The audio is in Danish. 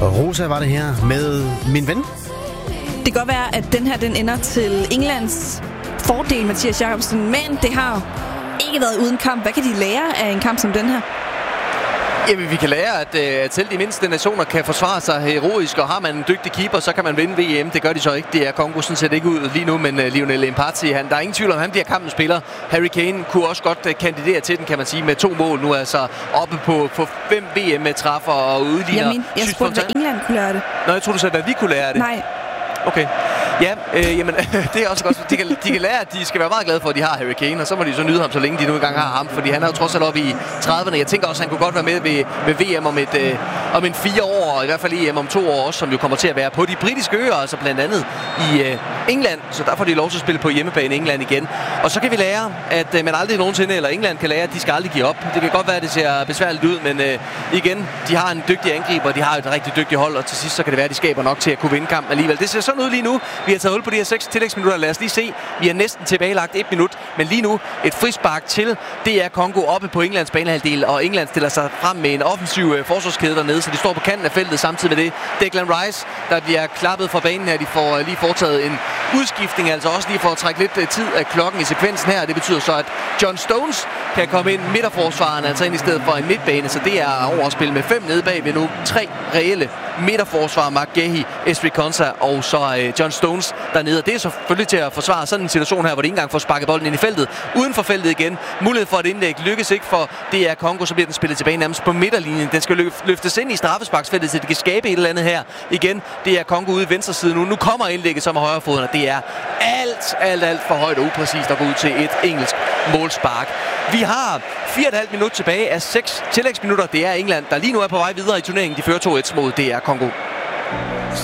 Rosa var det her med Min Ven. Det kan godt være, at den her den ender til Englands fordel, Mathias Jacobsen, men det har ikke været uden kamp. Hvad kan de lære af en kamp som den her? Jamen, vi kan lære, at selv de mindste nationer kan forsvare sig heroisk, og har man en dygtig keeper, så kan man vinde VM. Det gør de så ikke. Det er Congo sådan set ikke ud lige nu, men Lionel Mpati, der er ingen tvivl om, han bliver kampens spiller. Harry Kane kunne også godt kandidere til den, kan man sige, med 2 mål. Nu er altså oppe på 5 VM-træffer og udligner. Jeg spurgte, hvad England kunne lære det. Nå, jeg tror du sagde, hvad vi kunne lære det. Nej. Okay. Ja, jamen, det er også godt. De kan lære, at de skal være meget glade for, at de har Harry Kane, og så må de så nyde ham, så længe de nu engang har ham, fordi han er jo trods alt oppe i 30'erne. Jeg tænker også, at han kunne godt være med ved VM om en 4 år, og i hvert fald EM om 2 år også, som jo kommer til at være på de britiske øer, altså blandt andet i England, så der får de lov til at spille på hjemmebane i England igen. Og så kan vi lære, at man aldrig nogensinde, eller England kan lære, at de skal aldrig give op. Det kan godt være, at det ser besværligt ud, men igen, de har en dygtig angriber, de har et rigtig dygtigt hold, og til sidst så kan det være, at de skaber nok til at kunne vinde kampen alligevel. Det ser sådan ud lige nu. Vi har taget hul på de her 6 tillægsminutter. Lad os lige se. Vi er næsten tilbagelagt 1 minut, men lige nu et frispark til DR Congo oppe på Englands banehalvdel, og England stiller sig frem med en offensiv forsvarskæde dernede, så de står på kanten af feltet samtidig med det. Declan Rice, der bliver klappet fra banen her, de får lige foretaget en udskiftning, altså også lige for at trække lidt tid af klokken i sekvensen her. Det betyder så, at John Stones kan komme ind midterforsvaren, altså ind i stedet for en midtbane, så det er overspil med 5 nede bagved nu. 3 reelle midterforsvar, Mark Gehi, Esri Konsa og så John Stones dernede. Det er selvfølgelig til at forsvare sådan en situation her, hvor de ikke engang får sparket bolden ind i feltet. Uden for feltet igen. Mulighed for et indlæg lykkes ikke for DR Congo, så bliver den spillet tilbage nærmest på midterlinjen. Den skal løftes ind i straffesparksfeltet, så det kan skabe et eller andet her. Igen, DR Congo ude i venstre side nu. Nu kommer indlægget som er højrefoden, og det er alt for højt og upræcist at gå ud til et engelsk målspark. Vi har 4,5 minutter tilbage af 6 tillægsminutter. Det er England, der lige nu er på vej videre i turneringen. De fører 2-1 mod DR Congo.